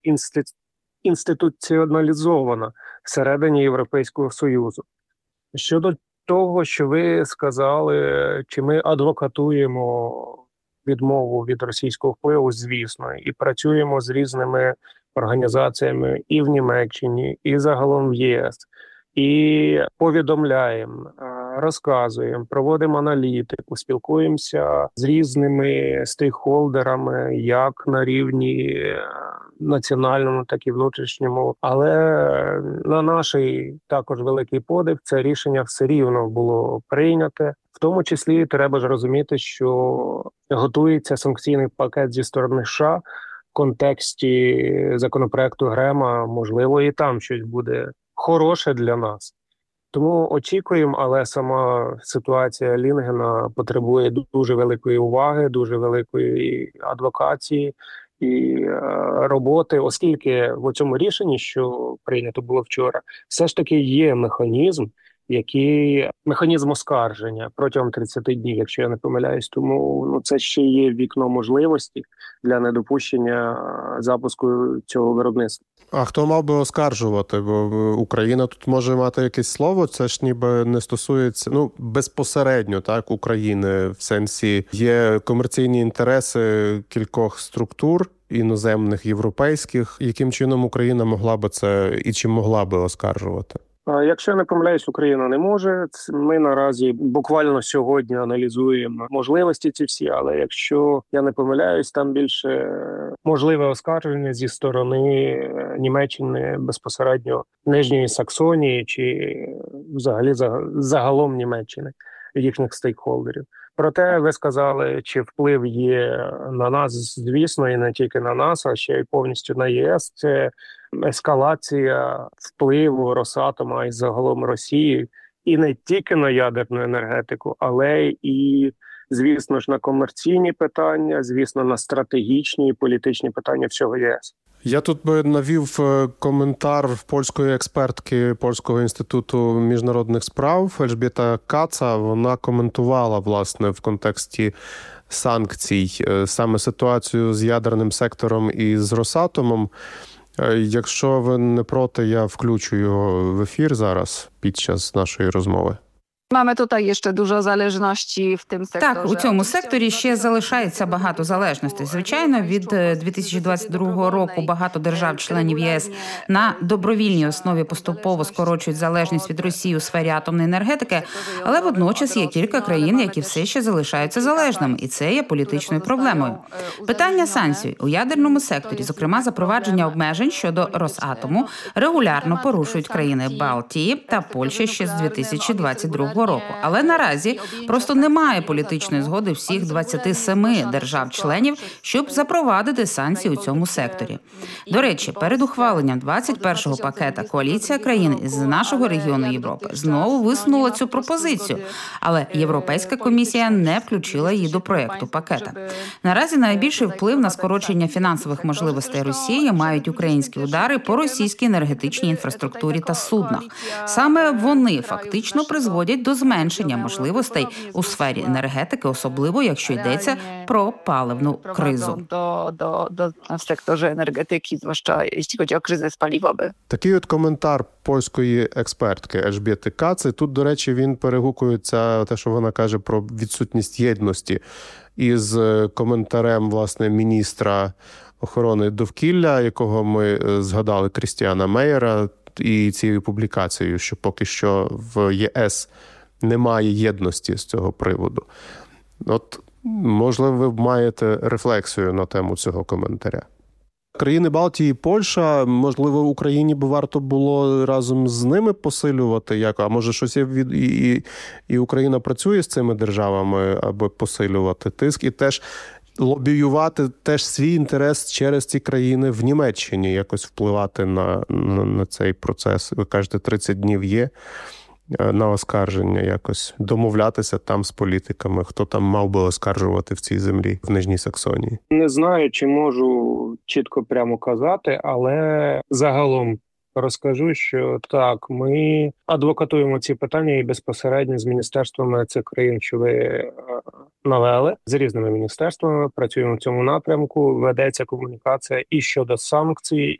інституціоналізована всередині Європейського Союзу. Щодо того, що ви сказали, чи ми адвокатуємо відмову від російського впливу, звісно, і працюємо з різними організаціями і в Німеччині, і загалом в ЄС, і повідомляємо, розказуємо, проводимо аналітику, спілкуємося з різними стейкхолдерами, як на рівні національному, так і внутрішньому. Але на наш також великий подив це рішення все рівно було прийняте. В тому числі треба ж розуміти, що готується санкційний пакет зі сторони США в контексті законопроекту Грема. Можливо, і там щось буде хороше для нас. Тому очікуємо, але сама ситуація Лінгена потребує дуже великої уваги, дуже великої адвокації і роботи, оскільки в цьому рішенні, що прийнято було вчора, все ж таки є механізм оскарження протягом 30 днів, якщо я не помиляюсь. Тому це ще є вікно можливості для недопущення запуску цього виробництва. А хто мав би оскаржувати? Бо Україна тут може мати якесь слово, це ж ніби не стосується, безпосередньо, так, України, в сенсі є комерційні інтереси кількох структур, іноземних, європейських. Яким чином Україна могла би це і чи могла би оскаржувати? Якщо я не помиляюсь, Україна не може. Ми наразі буквально сьогодні аналізуємо можливості ці всі, але якщо я не помиляюсь, там більше можливе оскарження зі сторони Німеччини, безпосередньо Нижньої Саксонії чи взагалі загалом Німеччини, їхніх стейкхолдерів. Проте ви сказали, чи вплив є на нас, звісно, і не тільки на нас, а ще й повністю на ЄС. Це ескалація впливу Росатома і загалом Росії і не тільки на ядерну енергетику, але і, звісно ж, на комерційні питання, звісно, на стратегічні і політичні питання всього єС. Я тут би навів коментар польської експертки Польського інституту міжнародних справ Ельжбєта Каца. Вона коментувала, власне, в контексті санкцій саме ситуацію з ядерним сектором і з Росатомом. Якщо ви не проти, я включу його в ефір зараз під час нашої розмови. Mamy tutaj jeszcze dużo zależności w tym sektorze. Так, у цьому секторі ще залишається багато залежностей. Звичайно, від 2022 року багато держав-членів ЄС на добровільній основі поступово скорочують залежність від Росії у сфері атомної енергетики, але водночас є кілька країн, які все ще залишаються залежними, і це є політичною проблемою. Питання санкцій у ядерному секторі, зокрема запровадження обмежень щодо Росатому, регулярно порушують країни Балтії та Польща ще з 2022 року. Але наразі просто немає політичної згоди всіх 27 держав-членів, щоб запровадити санкції у цьому секторі. До речі, перед ухваленням 21-го пакета коаліція країн з нашого регіону Європи знову висунула цю пропозицію, але Європейська комісія не включила її до проєкту пакета. Наразі найбільший вплив на скорочення фінансових можливостей Росії мають українські удари по російській енергетичній інфраструктурі та суднах. Саме вони фактично призводять до зменшення можливостей у сфері енергетики, особливо якщо йдеться про паливну кризу. В секторі енергетики, зважча, якщо chodzi o kryzys paliwowy. Такий от коментар польської експертки Ельжбєти Каци. Тут, до речі, він перегукується те, що вона каже про відсутність єдності із коментарем, власне, міністра охорони довкілля, якого ми згадали, Крістіана Мейєра, і цією публікацією, що поки що в ЄС немає єдності з цього приводу. От, можливо, ви маєте рефлексію на тему цього коментаря. Країни Балтії і Польща, можливо, Україні б варто було разом з ними посилювати, а може щось і Україна працює з цими державами, аби посилювати тиск, і теж лобіювати теж свій інтерес через ці країни в Німеччині, якось впливати на цей процес. Ви кажете, 30 днів є на оскарження, якось домовлятися там з політиками, хто там мав би оскаржувати в цій землі, в Нижній Саксонії? Не знаю, чи можу чітко прямо казати, але загалом розкажу, що так, ми адвокатуємо ці питання і безпосередньо з міністерствами цих країн, що ви навели, з різними міністерствами. Працюємо в цьому напрямку. Ведеться комунікація і щодо санкцій,